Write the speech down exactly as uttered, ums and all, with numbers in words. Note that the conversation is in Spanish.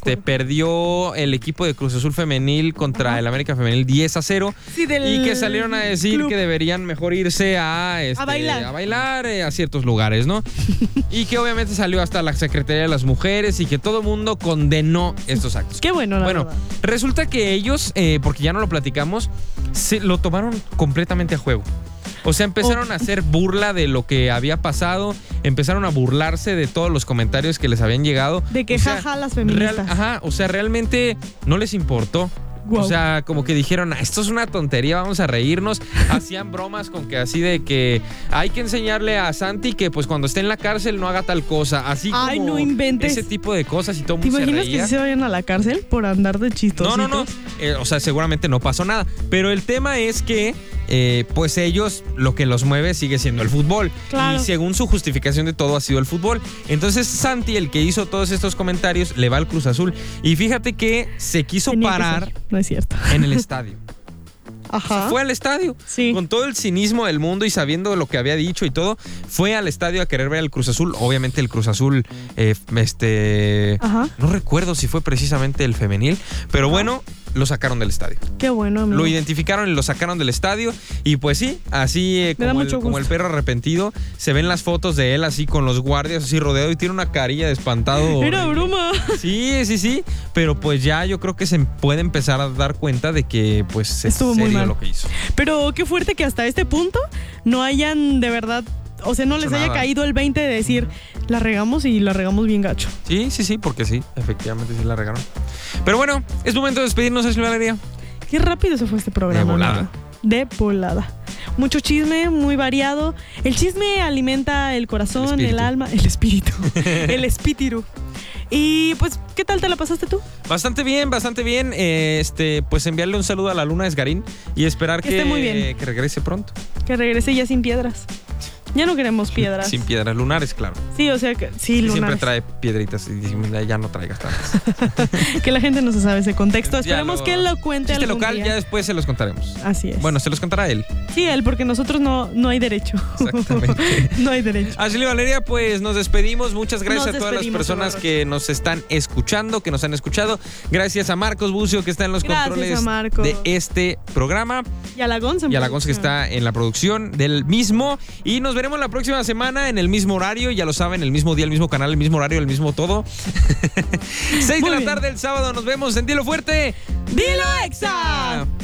este, perdió el equipo de Cruz Azul femenil contra Ajá. el América femenil diez a cero. Sí, del y que salieron a decir club. que deberían mejor irse a, este, a bailar, a, bailar eh, a ciertos lugares, ¿no? Y que obviamente salió hasta la Secretaría de las Mujeres y que todo el mundo condenó estos actos. Qué bueno, la Bueno, verdad. resulta que ellos, eh, porque ya no lo platicamos, se lo tomaron completamente a juego. O sea, empezaron oh. a hacer burla de lo que había pasado, empezaron a burlarse de todos los comentarios que les habían llegado. De que o sea, jaja las feministas. Real, ajá, o sea, realmente no les importó. Wow. O sea, como que dijeron, esto es una tontería, vamos a reírnos. Hacían bromas con que así de que hay que enseñarle a Santi que pues cuando esté en la cárcel no haga tal cosa. Así Ay, como no inventes. ese tipo de cosas y todo el mundo mundo se reía. ¿Te imaginas que se vayan a la cárcel por andar de chistositos? No, no, no. Eh, o sea, seguramente no pasó nada. Pero el tema es que eh, pues ellos, lo que los mueve sigue siendo el fútbol. Claro. Y según su justificación de todo ha sido el fútbol. Entonces Santi, el que hizo todos estos comentarios, le va al Cruz Azul. Y fíjate que se quiso Tenía parar. No es cierto. En el estadio. Ajá. O sea, fue al estadio. Sí. Con todo el cinismo del mundo y sabiendo lo que había dicho y todo, fue al estadio a querer ver al Cruz Azul. Obviamente el Cruz Azul, eh, este... Ajá. No recuerdo si fue precisamente el femenil, pero Ajá. bueno, lo sacaron del estadio. Qué bueno, amigo. Lo identificaron y lo sacaron del estadio. Y pues sí, así eh, como, el, como el perro arrepentido, se ven las fotos de él así con los guardias así rodeado y tiene una carilla de espantado. Era broma. Sí, sí, sí. Pero pues ya yo creo que se puede empezar a dar cuenta de que pues estuvo es muy serio mal lo que hizo. Pero qué fuerte que hasta este punto no hayan de verdad, o sea, no les haya nada. caído el veinte de decir, la regamos y la regamos bien gacho. Sí, sí, sí, porque sí, efectivamente sí la regaron. Pero bueno, es momento de despedirnos, Ashley Valeria. Qué rápido se fue este programa. De volada. Amigo. De volada. Mucho chisme, muy variado. El chisme alimenta el corazón, el, el alma, el espíritu. El espíritu. Y pues, ¿qué tal te la pasaste tú? Bastante bien, bastante bien. Eh, este, pues enviarle un saludo a la Luna Esgarín y esperar que, que, esté muy bien. que regrese pronto. Que regrese ya sin piedras. Ya no queremos piedras. Sin piedras, lunares, claro. Sí, o sea que sí, sí lunares. Siempre trae piedritas y decimos, ya no traigas tantas. Que la gente no se sabe ese contexto. Esperemos lo, que él lo cuente chiste algún local, día. Ya después se los contaremos. Así es. Bueno, se los contará él. Sí, él, porque nosotros no, no hay derecho. Exactamente. No hay derecho. Ashley Valeria, pues nos despedimos. Muchas gracias nos a todas las personas que nos están escuchando, que nos han escuchado. Gracias a Marcos Bucio, que está en los gracias controles de este programa. Y a la Gonza. Y a la Gonza, que está en la producción del mismo. Y nos veremos la próxima semana en el mismo horario, ya lo saben, el mismo día, el mismo canal, el mismo horario, el mismo todo. Seis de la tarde el sábado, nos vemos en Dilo Fuerte, Dilo Exa.